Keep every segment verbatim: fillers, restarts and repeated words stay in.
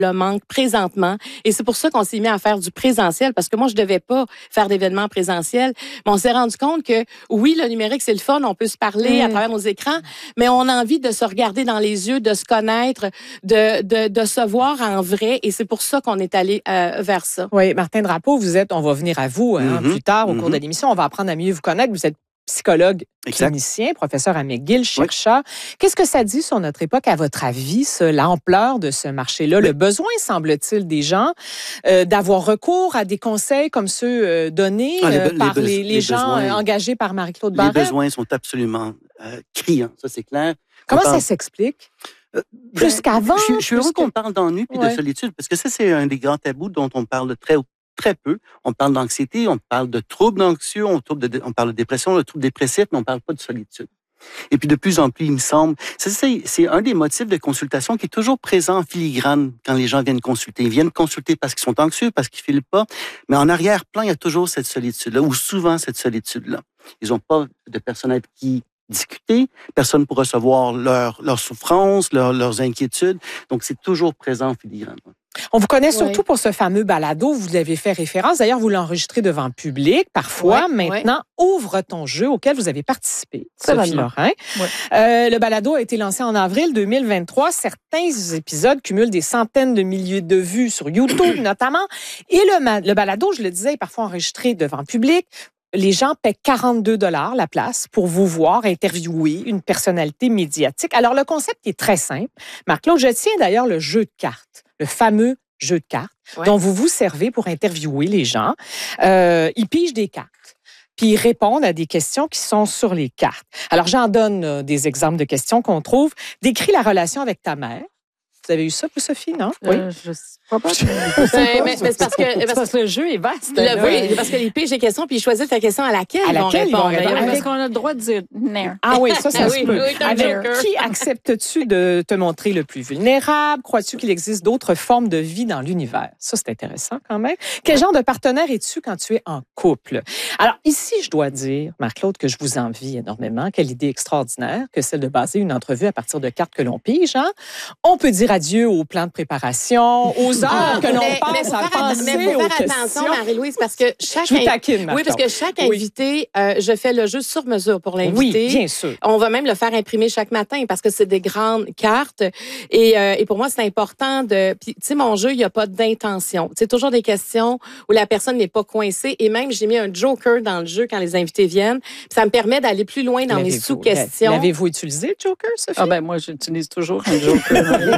le manque présentement. Et c'est pour ça qu'on s'est mis à faire du présentiel, parce que moi, je devais pas faire d'événements présentiels. Mais on s'est rendu compte que, oui, le numérique, c'est le fun, on peut se parler mmh. à travers nos écrans, mais on a envie de se regarder dans les yeux, de se connaître, de, de, de se voir en vrai. Et c'est pour ça qu'on est allé euh, vers ça. Oui, Martin Drapeau, vous êtes, on va venir à vous hein, mmh. plus tard au mmh. cours de l'émission, on va apprendre à mieux vous connaître. Vous êtes psychologue exact. Clinicien, professeur à McGill, chercheur. Oui. Qu'est-ce que ça dit sur notre époque, à votre avis, ça, l'ampleur de ce marché-là, oui. le besoin, semble-t-il, des gens euh, d'avoir recours à des conseils comme ceux euh, donnés ah, les, euh, par les, les, les, les gens besoins, engagés par Marie-Claude Barrette? Les besoins sont absolument euh, criants, ça c'est clair. Comment parle... ça s'explique? Euh, Plus ben, qu'avant? Je, je suis heureux que... qu'on parle d'ennui et ouais. de solitude, parce que ça, c'est un des grands tabous dont on parle très très peu. On parle d'anxiété, on parle de troubles anxieux, on, de, on parle de dépression, de troubles dépressifs, mais on ne parle pas de solitude. Et puis, de plus en plus, il me semble, ça, c'est, c'est un des motifs de consultation qui est toujours présent en filigrane quand les gens viennent consulter. Ils viennent consulter parce qu'ils sont anxieux, parce qu'ils ne filent pas, mais en arrière-plan, il y a toujours cette solitude-là, ou souvent cette solitude-là. Ils n'ont pas de personne avec qui discuter, personne pour recevoir leurs leur souffrances, leur, leurs inquiétudes. Donc, c'est toujours présent en filigrane. On vous connaît surtout oui. pour ce fameux balado, vous l'avez fait référence. D'ailleurs, vous l'enregistrez devant le public. Parfois, oui, maintenant, oui. Ouvre ton jeu auquel vous avez participé, Sophie Lorrain. Oui. Euh, le balado a été lancé en avril deux mille vingt-trois. Certains épisodes cumulent des centaines de milliers de vues sur YouTube, notamment. Et le, le balado, je le disais, est parfois enregistré devant le public. Les gens paient quarante-deux dollars la place pour vous voir interviewer une personnalité médiatique. Alors, le concept est très simple. Marc-Claude, je tiens d'ailleurs le jeu de cartes, le fameux jeu de cartes ouais. dont vous vous servez pour interviewer les gens. Euh, ils pigent des cartes, puis ils répondent à des questions qui sont sur les cartes. Alors, j'en donne euh, des exemples de questions qu'on trouve. Décris la relation avec ta mère. Vous avez eu ça, vous, Sophie, non? Oui. Euh, je sais pas. pas. mais, mais c'est parce que, parce, parce que le jeu est vaste. Le, oui, parce que les pigent des questions, puis ils choisissent ta question à laquelle à laquelle ils vont répondre. répondre. Avec... Parce qu'on a le droit de dire non. Ah oui, ça, ça ah se oui, peut. oui, Avec qui acceptes-tu de te montrer le plus vulnérable? Crois-tu qu'il existe d'autres formes de vie dans l'univers? Ça, c'est intéressant quand même. Quel genre de partenaire es-tu quand tu es en couple? Alors, ici, je dois dire, Marc-Claude, que je vous envie énormément. Quelle idée extraordinaire que celle de baser une entrevue à partir de cartes que l'on pige. Hein? On peut dire adieu au plan de préparation, aux heures que l'on passe à penser mais faut aux faire attention, Marie-Louise, parce que chaque... Je vous taquine, Oui, parce que chaque invité, oui. euh, je fais le jeu sur mesure pour l'invité. Oui, bien sûr. On va même le faire imprimer chaque matin parce que c'est des grandes cartes. Et, euh, et pour moi, c'est important de... Puis, tu sais, mon jeu, il n'y a pas d'intention. C'est toujours des questions où la personne n'est pas coincée. Et même, j'ai mis un joker dans le jeu quand les invités viennent. Puis ça me permet d'aller plus loin dans mes sous-questions. L'avez-vous utilisé, le joker, Sophie? Ah ben moi, j'utilise toujours un joker.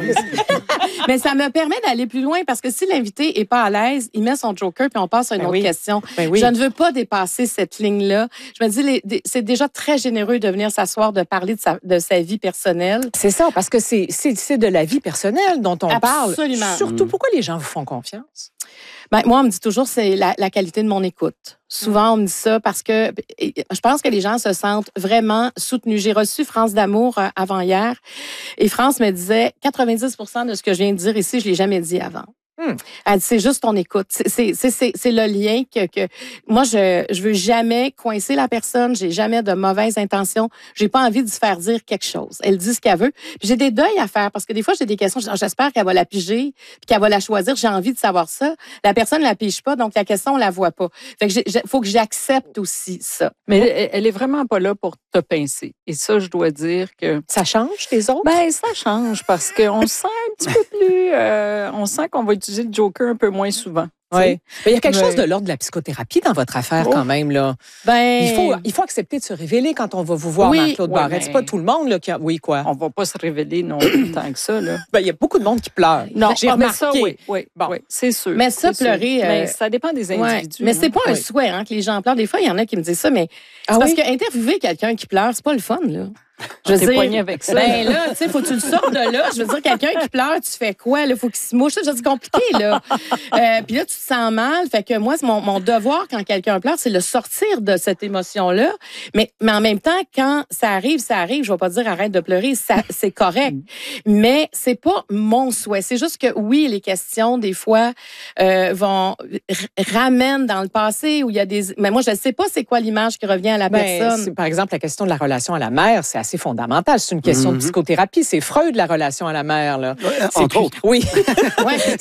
Mais ça me permet d'aller plus loin parce que si l'invité est pas à l'aise, il met son joker puis on passe à une ben autre oui. question. Ben oui. Je ne veux pas dépasser cette ligne-là. Je me dis, les, des, c'est déjà très généreux de venir s'asseoir, de parler de sa, de sa vie personnelle. C'est ça, parce que c'est, c'est, c'est de la vie personnelle dont on Absolument. parle. Absolument. Surtout, pourquoi les gens vous font confiance? Ben, moi, on me dit toujours c'est la, la qualité de mon écoute. Souvent, on me dit ça parce que je pense que les gens se sentent vraiment soutenus. J'ai reçu France d'Amour avant-hier et France me disait quatre-vingt-dix pour cent de ce que je viens de dire ici, je ne l'ai jamais dit avant. Hmm. Elle dit, c'est juste ton écoute. C'est, c'est, c'est, c'est le lien que, que moi, je je veux jamais coincer la personne. J'ai jamais de mauvaises intentions. J'ai pas envie de se faire dire quelque chose. Elle dit ce qu'elle veut. Puis j'ai des deuils à faire parce que des fois, j'ai des questions. J'espère qu'elle va la piger puis qu'elle va la choisir. J'ai envie de savoir ça. La personne la pige pas, donc la question, on la voit pas. Fait que il faut que j'accepte aussi ça. Mais elle est vraiment pas là pour te pincer. Et ça, je dois dire que... Ça change les autres? Ben, ça change parce qu'on se sent un petit peu plus... Euh, on sent qu'on va utiliser le joker un peu moins souvent. Oui. Il y a quelque mais... chose de l'ordre de la psychothérapie dans votre affaire, oh. quand même, là. Ben... Il faut, il faut accepter de se révéler quand on va vous voir, oui, Marc-Claude oui, Barrette. Mais... C'est pas tout le monde, là, qui a... Oui, quoi? On va pas se révéler non plus tant que ça, là. Ben, il y a beaucoup de monde qui pleure. Non, j'ai ah, remarqué. Ça, oui, oui, bon. oui, c'est sûr. Mais ça, c'est pleurer... Euh... Mais euh... ça dépend des individus. Ouais. Mais c'est pas hein? un oui. souhait, hein, que les gens pleurent. Des fois, il y en a qui me disent ça, mais c'est ah, parce oui? que interviewer quelqu'un qui pleure, c'est pas le fun, là. Je veux dire, avec ça. Ben là, tu sais, faut que tu le sortes de là. Je veux dire, quelqu'un qui pleure, tu fais quoi? Il faut qu'il se mouche. C'est compliqué, là. euh, Puis là, tu te sens mal. Fait que moi, c'est mon, mon devoir, quand quelqu'un pleure, c'est de le sortir de cette émotion-là. Mais, mais en même temps, quand ça arrive, ça arrive. Je vais pas dire arrête de pleurer. Ça, c'est correct. Mais c'est pas mon souhait. C'est juste que, oui, les questions, des fois, euh, vont r- ramènent dans le passé où il y a des... Mais moi, je sais pas c'est quoi l'image qui revient à la ben, personne. C'est, par exemple, la question de la relation à la mère, c'est assez assez fondamentale. C'est une question mm-hmm. de psychothérapie. C'est Freud, la relation à la mère. Là. Ouais, entre plus... autres. Oui. ouais,